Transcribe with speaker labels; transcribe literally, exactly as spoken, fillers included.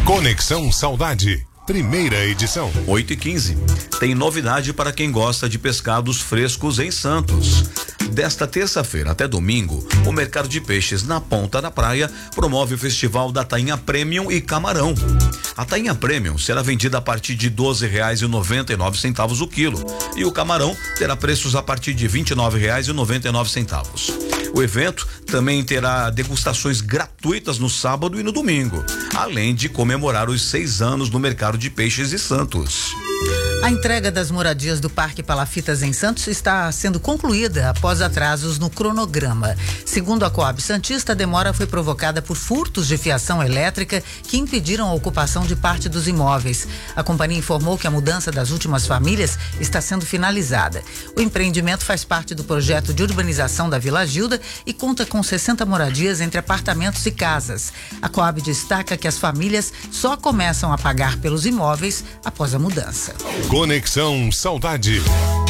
Speaker 1: Conexão Saudade, primeira edição.
Speaker 2: oito e quinze. Tem novidade para quem gosta de pescados frescos em Santos. Desta terça-feira até domingo, o mercado de peixes na Ponta da Praia promove o festival da tainha Premium e Camarão. A tainha Premium será vendida a partir de doze reais e noventa e nove centavos o quilo e o camarão terá preços a partir de vinte e nove reais e noventa e nove centavos. O evento também terá degustações gratuitas no sábado e no domingo, além de comemorar os seis anos do mercado de peixes de Santos.
Speaker 3: A entrega das moradias do Parque Palafitas em Santos está sendo concluída após atrasos no cronograma. Segundo a Coab Santista, a demora foi provocada por furtos de fiação elétrica que impediram a ocupação de parte dos imóveis. A companhia informou que a mudança das últimas famílias está sendo finalizada. O empreendimento faz parte do projeto de urbanização da Vila Gilda e conta com sessenta moradias entre apartamentos e casas. A Coab destaca que as famílias só começam a pagar pelos imóveis após a mudança.
Speaker 1: Conexão Saudade.